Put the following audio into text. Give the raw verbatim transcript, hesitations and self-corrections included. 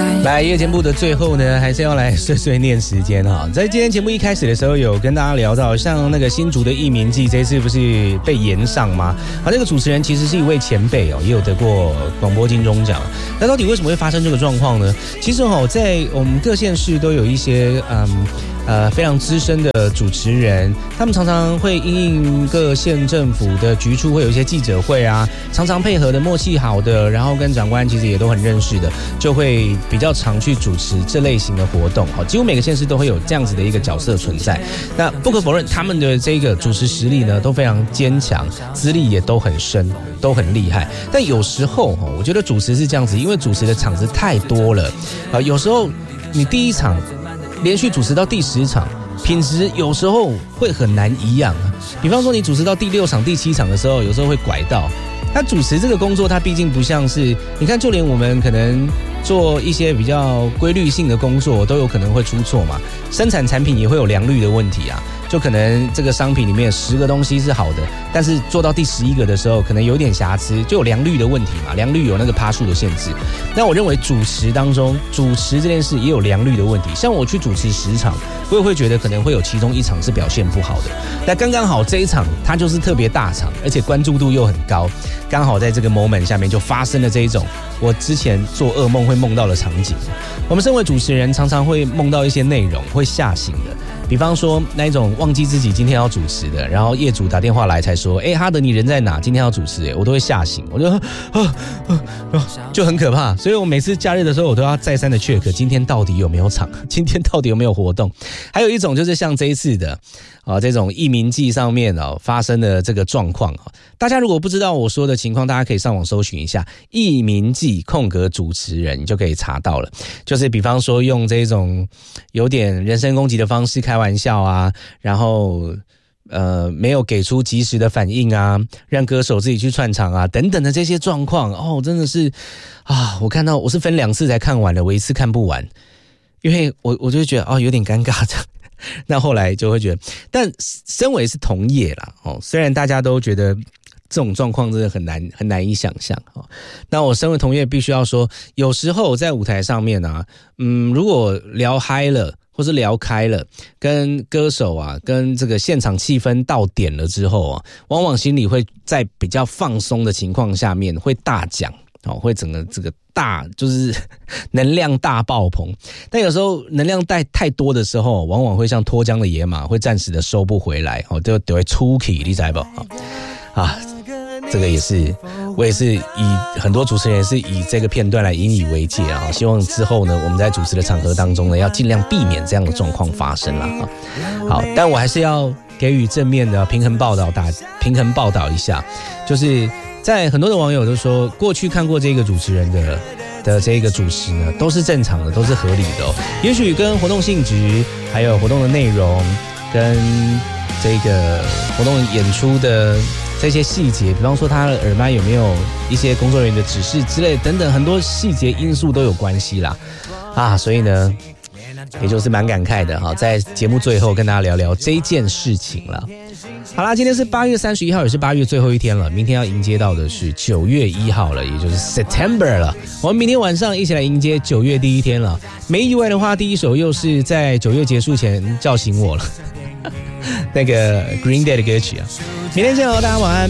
来夜节目的最后呢，还是要来碎碎念时间哈。在今天节目一开始的时候，有跟大家聊到，像那个新竹的艺民季，这次不是被延上吗？啊，这个主持人其实是一位前辈哦，也有得过广播金钟奖。那到底为什么会发生这个状况呢？其实哈，在我们各县市都有一些嗯。呃，非常资深的主持人，他们常常会因应各县政府的局处会有一些记者会啊，常常配合的默契好的，然后跟长官其实也都很认识的，就会比较常去主持这类型的活动。好，几乎每个县市都会有这样子的一个角色存在。那不可否认，他们的这个主持实力呢都非常坚强，资历也都很深，都很厉害。但有时候我觉得主持是这样子，因为主持的场子太多了啊，有时候你第一场连续主持到第十场，品质有时候会很难一样啊。比方说你主持到第六场、第七场的时候，有时候会拐到。他主持这个工作，它毕竟不像是你看，就连我们可能做一些比较规律性的工作，都有可能会出错嘛。生产产品也会有良率的问题啊。就可能这个商品里面十个东西是好的，但是做到第十一个的时候，可能有点瑕疵，就有良率的问题嘛。良率有那个趴数的限制。那我认为主持当中，主持这件事也有良率的问题。像我去主持十场，我也会觉得可能会有其中一场是表现不好的。那刚刚好这一场，它就是特别大场，而且关注度又很高，刚好在这个 moment 下面就发生了这一种我之前做噩梦会梦到的场景。我们身为主持人，常常会梦到一些内容，会吓醒的。比方说那一种忘记自己今天要主持的，然后业主打电话来才说，哎，哈德你人在哪？今天要主持，哎，我都会吓醒，我就啊啊啊，就很可怕。所以我每次假日的时候，我都要再三的 check 今天到底有没有场，今天到底有没有活动。还有一种就是像这一次的啊，这种艺民季上面啊发生的这个状况啊，大家如果不知道我说的情况，大家可以上网搜寻一下艺民季空格主持人，你就可以查到了。就是比方说用这种有点人身攻击的方式开玩笑啊，然后呃没有给出及时的反应啊，让歌手自己去串场啊等等的这些状况哦，真的是啊，我看到我是分两次才看完了，我一次看不完，因为我我就觉得哦有点尴尬的。那后来就会觉得，但身为是同业啦哦，虽然大家都觉得这种状况真的很难很难以想象哦。那我身为同业必须要说，有时候在舞台上面啊，嗯，如果聊嗨了或是聊开了，跟歌手啊，跟这个现场气氛到点了之后啊，往往心里会在比较放松的情况下面会大讲。哦，会整个这个大就是能量大爆棚，但有时候能量带太多的时候，往往会像脱缰的野马，会暂时的收不回来，哦，就就会出气，你知道不？啊，这个也是，我也是以很多主持人也是以这个片段来引以为戒啊。希望之后呢，我们在主持的场合当中呢，要尽量避免这样的状况发生啦啊。好，但我还是要给予正面的平衡报道，打平衡报道一下，就是。在很多的网友都说，过去看过这个主持人的的这个主持呢，都是正常的，都是合理的哦。也许跟活动性质，还有活动的内容，跟这个活动演出的这些细节，比方说他的耳麦有没有一些工作人员的指示之类等等，很多细节因素都有关系啦。啊，所以呢，也就是蛮感慨的哈，在节目最后跟大家聊聊这件事情了。好啦，今天是八月三十一号，也是八月最后一天了。明天要迎接到的是九月一号了，也就是 September 了。我们明天晚上一起来迎接九月第一天了。没意外的话，第一首又是在九月结束前叫醒我了，那个 Green Day 的歌曲啊。明天见喽，大家晚安。